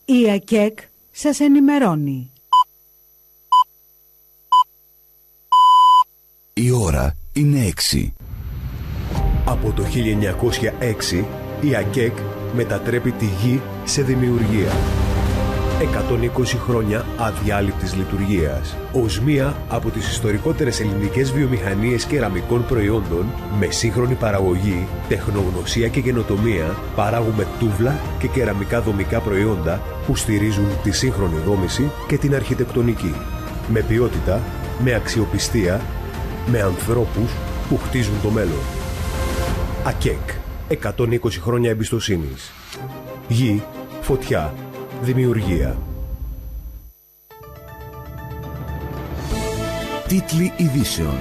Η ΑΚΕΚ σας ενημερώνει. Η ώρα είναι 6. Από το 1906 η ΑΚΕΚ μετατρέπει τη γη σε δημιουργία. 120 χρόνια αδιάλειπτης λειτουργίας. Ως μία από τις ιστορικότερες ελληνικές βιομηχανίες κεραμικών προϊόντων, με σύγχρονη παραγωγή, τεχνογνωσία και καινοτομία, παράγουμε τούβλα και κεραμικά δομικά προϊόντα που στηρίζουν τη σύγχρονη δόμηση και την αρχιτεκτονική. Με ποιότητα, με αξιοπιστία, με ανθρώπους που χτίζουν το μέλλον. ΑΚΕΚ. 120 χρόνια εμπιστοσύνης. Γη, φωτιά, δημιουργία. Τίτλοι ειδήσεων.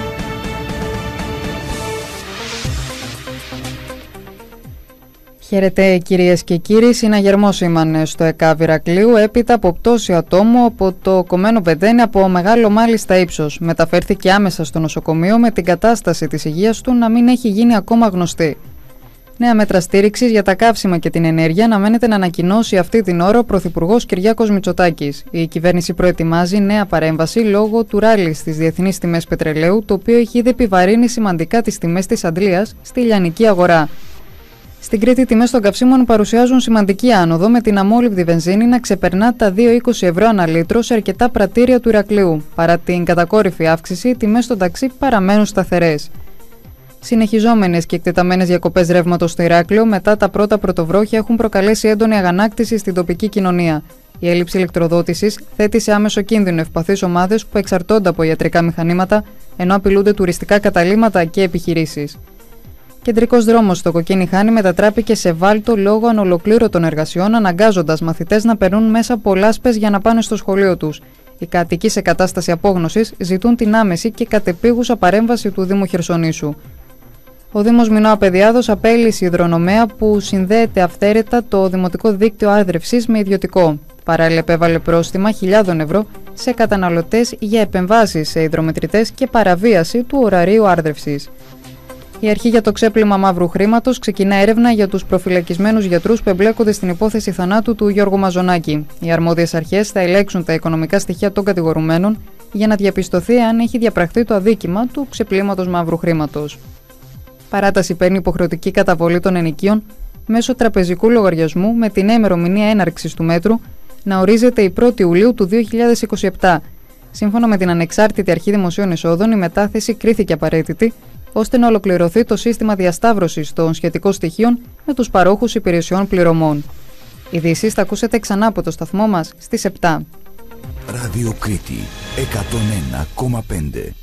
Χαίρετε κυρίες και κύριοι, συναγερμός σήμανε στο ΕΚΑΒ Ηρακλείου έπειτα από πτώση ατόμου από το κομμένο πεντένι από μεγάλο μάλιστα ύψος. Μεταφέρθηκε άμεσα στο νοσοκομείο με την κατάσταση της υγείας του να μην έχει γίνει ακόμα γνωστή. Νέα μέτρα στήριξης για τα καύσιμα και την ενέργεια αναμένεται να ανακοινώσει αυτή την ώρα ο Πρωθυπουργός Κυριάκος Μητσοτάκης. Η κυβέρνηση προετοιμάζει νέα παρέμβαση λόγω του ράλι στις διεθνείς τιμές πετρελαίου, το οποίο έχει ήδη επιβαρύνει σημαντικά τις τιμές της αντλίας στη λιανική αγορά. Στην Κρήτη, οι τιμές των καυσίμων παρουσιάζουν σημαντική άνοδο, με την αμόλυβδη βενζίνη να ξεπερνά τα 2,20 ευρώ ανά λίτρο σε αρκετά πρατήρια του Ηρακλείου. Παρά την κατακόρυφη αύξηση, οι τιμές των ταξί παραμένουν σταθερές. Συνεχιζόμενες και εκτεταμένες διακοπές ρεύματος στο Ηράκλειο μετά τα πρώτα πρωτοβρόχια έχουν προκαλέσει έντονη αγανάκτηση στην τοπική κοινωνία. Η έλλειψη ηλεκτροδότησης θέτει σε άμεσο κίνδυνο ευπαθείς ομάδες που εξαρτώνται από ιατρικά μηχανήματα, ενώ απειλούνται τουριστικά καταλύματα και επιχειρήσεις. Κεντρικός δρόμος στο Κοκκίνι Χάνη μετατράπηκε σε βάλτο λόγω ανολοκλήρωτων εργασιών, αναγκάζοντας μαθητές να περνούν μέσα από λάσπες για να πάνε στο σχολείο τους. Οι κάτοικοι σε κατάσταση απόγνωσης ζητούν την άμεση και κατεπίγουσα παρέμβαση του Δήμου Χερσονήσου. Ο Δήμος Μινώα Παιδιάδος απέλυσε υδρονομέα που συνδέεται αυθαίρετα το δημοτικό δίκτυο άρδρευσης με ιδιωτικό. Παράλληλα, επέβαλε πρόστιμα χιλιάδων ευρώ σε καταναλωτές για επεμβάσεις σε υδρομετρητές και παραβίαση του ωραρίου άρδρευσης. Η Αρχή για το Ξέπλυμα Μαύρου Χρήματος ξεκινά έρευνα για τους προφυλακισμένους γιατρούς που εμπλέκονται στην υπόθεση θανάτου του Γιώργου Μαζονάκη. Οι αρμόδιες αρχές θα ελέγξουν τα οικονομικά στοιχεία των κατηγορουμένων για να διαπιστωθεί αν έχει διαπραχθεί το αδίκημα του ξεπλύματος μαύρου χρήματος. Παράταση παίρνει υποχρεωτική καταβολή των ενοικίων μέσω τραπεζικού λογαριασμού, με την ημερομηνία έναρξης του μέτρου να ορίζεται η 1η Ιουλίου του 2027. Σύμφωνα με την Ανεξάρτητη Αρχή Δημοσίων Εσόδων, η μετάθεση κρίθηκε απαραίτητη ώστε να ολοκληρωθεί το σύστημα διασταύρωσης των σχετικών στοιχείων με τους παρόχους υπηρεσιών πληρωμών. Ειδήσεις θα ακούσετε ξανά από το σταθμό μας στις 7. Ράδιο Κρήτη 101,5.